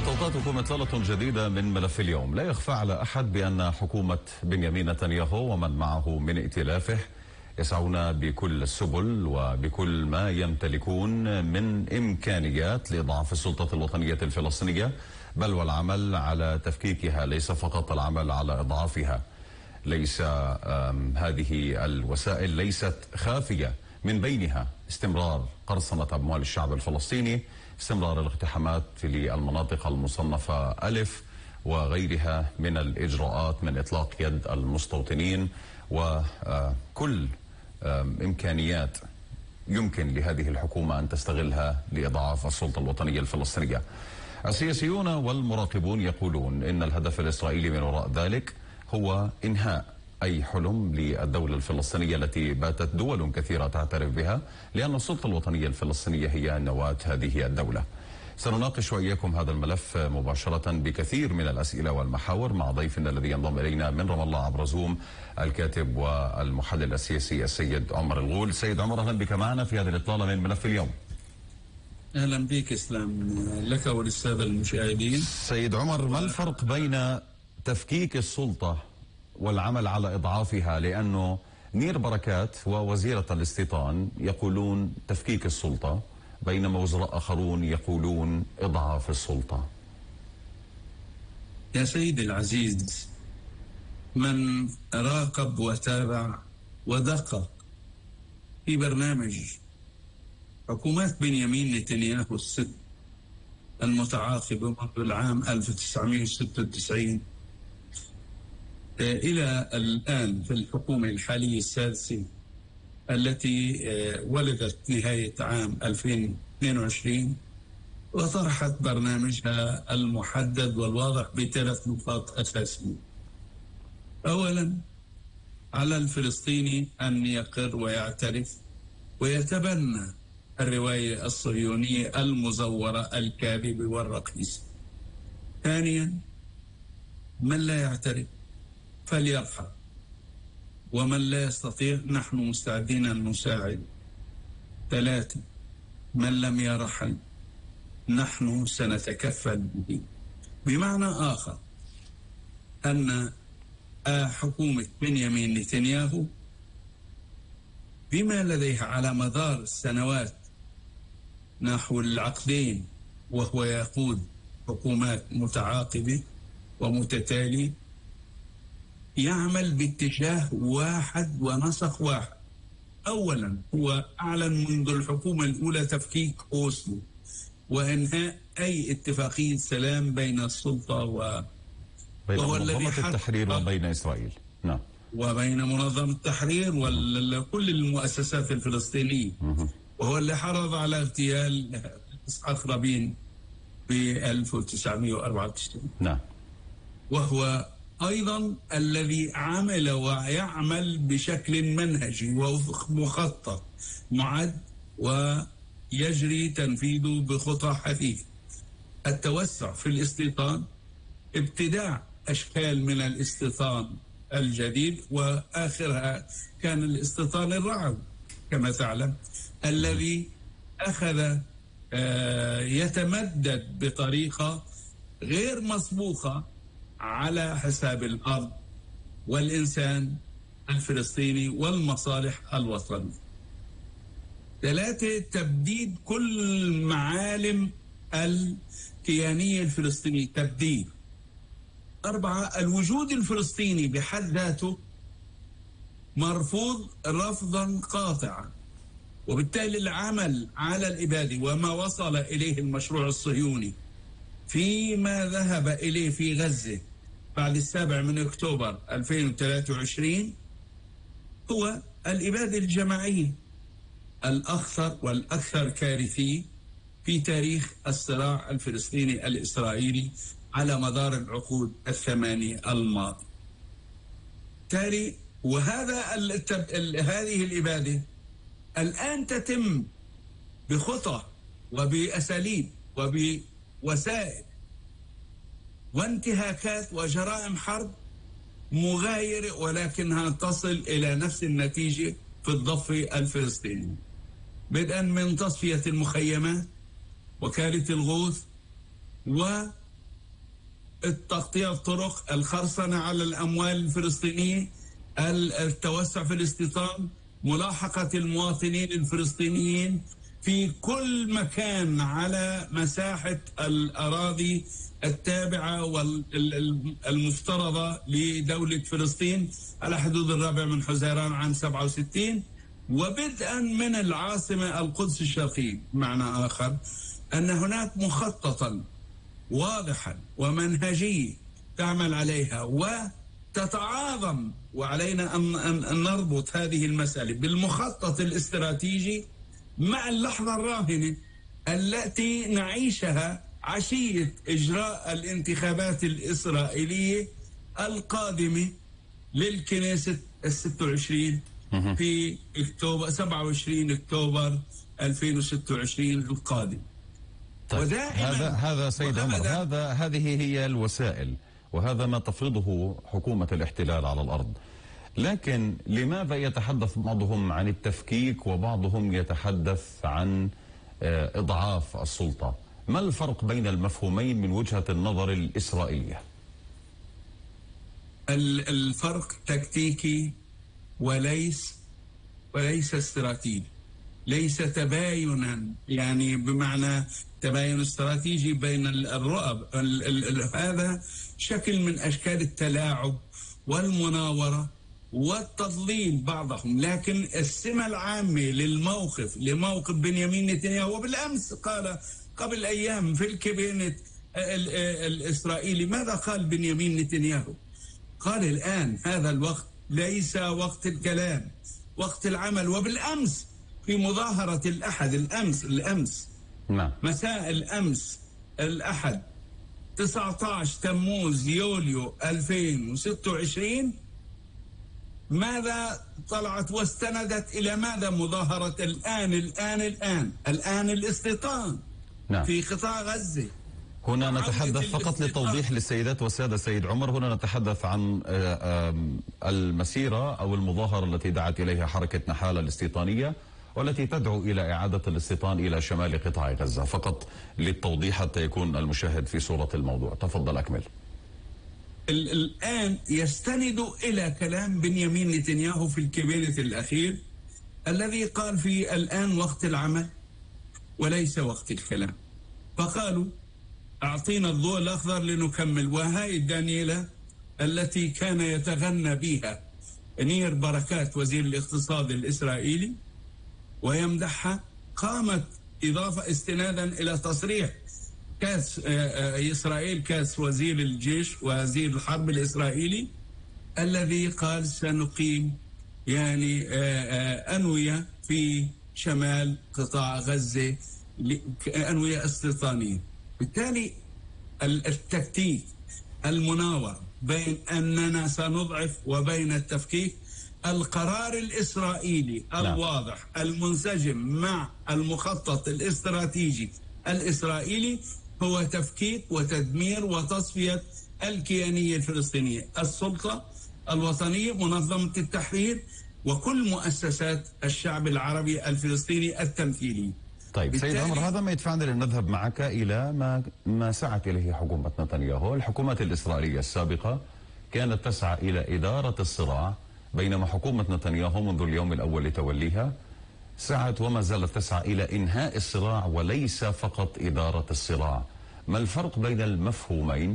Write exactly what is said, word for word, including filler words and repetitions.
وتوقيتكم إطلالة جديدة من ملف اليوم. لا يخفى على أحد بأن حكومة بنيامين نتنياهو ومن معه من ائتلافه يسعون بكل السبل وبكل ما يمتلكون من إمكانيات لإضعاف السلطة الوطنية الفلسطينية، بل والعمل على تفكيكها، ليس فقط العمل على إضعافها. ليس هذه الوسائل ليست خافية، من بينها استمرار قرصنة أموال الشعب الفلسطيني، استمرار الاقتحامات في المناطق المصنفة ألف وغيرها من الإجراءات من إطلاق يد المستوطنين، وكل إمكانيات يمكن لهذه الحكومة أن تستغلها لإضعاف السلطة الوطنية الفلسطينية. السياسيون والمراقبون يقولون إن الهدف الإسرائيلي من وراء ذلك هو إنهاء أي حلم للدولة الفلسطينية التي باتت دول كثيرة تعترف بها، لأن السلطة الوطنية الفلسطينية هي نواة هذه الدولة. سنناقش وإياكم هذا الملف مباشرة بكثير من الأسئلة والمحاور مع ضيفنا الذي ينضم إلينا من رام الله عبر زوم، الكاتب والمحلل السياسي السيد عمر الغول. سيد عمر، أهلا بك معنا في هذه الإطلالة من ملف اليوم. أهلا بك إسلام، لك وللسادة المشاهدين. سيد عمر، ما الفرق بين تفكيك السلطة والعمل على إضعافها؟ لأنه نير بركات ووزيرة الاستيطان يقولون تفكيك السلطة، بينما وزراء آخرون يقولون إضعاف السلطة. يا سيدي العزيز، من راقب وتابع ودقق في برنامج حكومات بنيامين نتنياهو الست المتعاقبة منذ العام ألف وتسعمئة وستة وتسعين إلى الآن في الحكومة الحالية السادسة التي ولدت نهاية عام ألفين واثنين وعشرين، وطرحت برنامجها المحدد والواضح بثلاث نقاط أساسية. أولا، على الفلسطيني أن يقر ويعترف ويتبنى الرواية الصهيونية المزورة الكاذبة والرقيصة. ثانيا، من لا يعترف فليرحل، ومن لا يستطيع نحن مستعدين أن نساعد. ثلاثة، من لم يرحل نحن سنتكفل به. بمعنى آخر، أن حكومة بنيامين نتنياهو بما لديها على مدار السنوات نحو العقدين، وهو يقود حكومات متعاقبة ومتتالية، يعمل باتجاه واحد ونسق واحد. أولا، هو أعلن منذ الحكومة الأولى تفكيك أوسلو وإنهاء أي اتفاقية سلام بين السلطة و بين منظمة التحرير وبين إسرائيل، نعم، وبين منظمة التحرير وكل المؤسسات الفلسطينية، وهو اللي حرض على اغتيال إسحاق رابين ب ألف وتسعمئة وأربعة وتسعين. نعم، وهو أيضا الذي عمل ويعمل بشكل منهجي ومخطط معد ويجري تنفيذه بخطى حثيثة. التوسع في الاستيطان، ابتداع أشكال من الاستيطان الجديد، وآخرها كان الاستيطان الرعوي كما تعلم، الذي أخذ يتمدد بطريقة غير مسبوقة على حساب الأرض والإنسان الفلسطيني والمصالح الوطنية. ثلاثة، تبديد كل معالم الكيانية الفلسطينية، تبديد. أربعة، الوجود الفلسطيني بحد ذاته مرفوض رفضا قاطعا، وبالتالي العمل على الإبادة وما وصل إليه المشروع الصهيوني فيما ذهب إليه في غزة بعد السابع من أكتوبر ألفين وثلاثة وعشرين هو الإبادة الجماعية الأخطر والأكثر كارثي في تاريخ الصراع الفلسطيني الإسرائيلي على مدار العقود الثمانية الماضية. تالي وهذا التب... هذه الإبادة الآن تتم بخطى وبأساليب وبوسائل وانتهاكات وجرائم حرب مغايرة، ولكنها تصل إلى نفس النتيجة في الضفة الفلسطيني، بدءا من تصفية المخيمات وكالة الغوث تغطية الطرق، الخرسنة على الأموال الفلسطينية، التوسع في الاستيطان، ملاحقة المواطنين الفلسطينيين في كل مكان على مساحة الأراضي التابعة والمفترضة لدولة فلسطين على حدود الرابع من حزيران عام سبعة وستين، وبدءا من العاصمة القدس الشرقية. بمعنى آخر أن هناك مخططا واضحا ومنهجية تعمل عليها وتتعاظم، وعلينا أن نربط هذه المسألة بالمخطط الاستراتيجي مع اللحظة الراهنة التي نعيشها عشية إجراء الانتخابات الإسرائيلية القادمة للكنيسة الستة وعشرين في أكتوبر سبعة وعشرين أكتوبر ألفين وستة وعشرين القادم. طيب هذا هذا سيد عمر، هذا هذه هي الوسائل وهذا ما تفرضه حكومة الاحتلال على الأرض، لكن لماذا يتحدث بعضهم عن التفكيك وبعضهم يتحدث عن إضعاف السلطة؟ ما الفرق بين المفهومين من وجهة النظر الإسرائيلية؟ الفرق تكتيكي وليس وليس استراتيجي، ليس تباينا، يعني بمعنى تباين استراتيجي بين الرؤى. هذا شكل من أشكال التلاعب والمناورة والتضليل بعضهم، لكن السمة العامة للموقف لموقف بنيامين نتنياهو، وبالأمس قال قبل أيام في الكابينت الإسرائيلي ماذا قال بنيامين نتنياهو؟ قال الآن هذا الوقت ليس وقت الكلام، وقت العمل. وبالأمس في مظاهرة الأحد الأمس الأمس نعم. مساء الأمس الأحد تسعة عشر تموز يوليو ألفين وستة وعشرين ماذا طلعت واستندت إلى ماذا مظاهرة الآن الآن الآن الآن الاستيطان نعم. في قطاع غزة. هنا نتحدث فقط للتوضيح للسيدات والسادة سيد عمر، هنا نتحدث عن المسيرة أو المظاهرة التي دعت إليها حركة نحالة الاستيطانية والتي تدعو إلى إعادة الاستيطان إلى شمال قطاع غزة، فقط للتوضيح حتى يكون المشاهد في صورة الموضوع. تفضل أكمل. الآن يستند إلى كلام بنيامين نتنياهو في الكابينت الأخير الذي قال في الآن وقت العمل وليس وقت الكلام، فقالوا أعطينا الضوء الأخضر لنكمل. وهاي دانييلا التي كان يتغنى بها نير بركات وزير الاقتصاد الإسرائيلي ويمدحها، قامت إضافة استنادا إلى تصريح كاس إسرائيل كاس وزير الجيش وزير الحرب الإسرائيلي الذي قال سنقيم يعني أنوية في شمال قطاع غزة، أنوية استيطانية. بالتالي التكتيك المناور بين أننا سنضعف وبين التفكيك، القرار الإسرائيلي الواضح المنسجم مع المخطط الاستراتيجي الإسرائيلي هو تفكيك وتدمير وتصفية الكيانية الفلسطينية، السلطة الوطنية، منظمة التحرير، وكل مؤسسات الشعب العربي الفلسطيني التمثيلي. طيب سيد عمر، هذا ما يدفعنا لنذهب معك إلى ما ما سعت إليه حكومة نتنياهو. الحكومات الإسرائيلية السابقة كانت تسعى إلى إدارة الصراع، بينما حكومة نتنياهو منذ اليوم الأول لتوليها سعت وما زالت تسعى إلى إنهاء الصراع وليس فقط إدارة الصراع. ما الفرق بين المفهومين